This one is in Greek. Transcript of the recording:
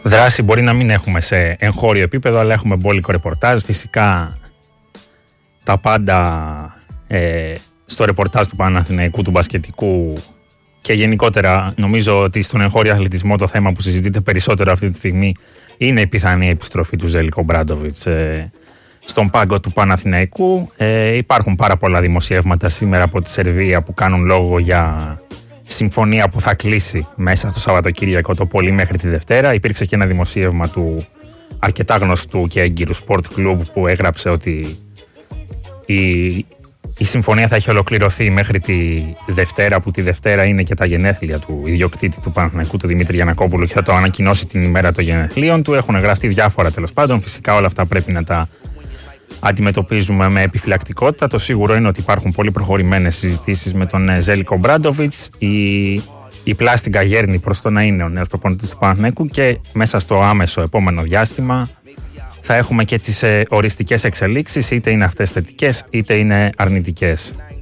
Δράση μπορεί να μην έχουμε σε εγχώριο επίπεδο, αλλά έχουμε μπόλικο ρεπορτάζ. Φυσικά τα πάντα στο ρεπορτάζ του Παναθηναϊκού, του μπασκετικού και γενικότερα νομίζω ότι στον εγχώριο αθλητισμό το θέμα που συζητείται περισσότερο αυτή τη στιγμή είναι η πιθανή επιστροφή του Ζέλικο Μπράντοβιτς στον πάγκο του Παναθηναϊκού. Υπάρχουν πάρα πολλά δημοσιεύματα σήμερα από τη Σερβία που κάνουν λόγο για συμφωνία που θα κλείσει μέσα στο Σαββατοκύριακο το πολύ μέχρι τη Δευτέρα. Υπήρξε και ένα δημοσίευμα του αρκετά γνωστού και έγκυρου Sport Club που έγραψε ότι η συμφωνία θα έχει ολοκληρωθεί μέχρι τη Δευτέρα, που τη Δευτέρα είναι και τα γενέθλια του ιδιοκτήτη του Παναθηναϊκού, του Δημήτρη Γιαννακόπουλου, και θα το ανακοινώσει την ημέρα των γενεθλίων του. Έχουν γραφτεί διάφορα τέλος πάντων. Φυσικά όλα αυτά πρέπει να τα αντιμετωπίζουμε με επιφυλακτικότητα. Το σίγουρο είναι ότι υπάρχουν πολύ προχωρημένες συζητήσεις με τον Ζέλικο Μπράντοβιτς. Η πλάστιγκα γέρνει προς το να είναι ο νέος προπονητής του Παναθηναϊκού και μέσα στο άμεσο επόμενο διάστημα θα έχουμε και τις οριστικές εξελίξεις, είτε είναι αυτές θετικές είτε είναι αρνητικές.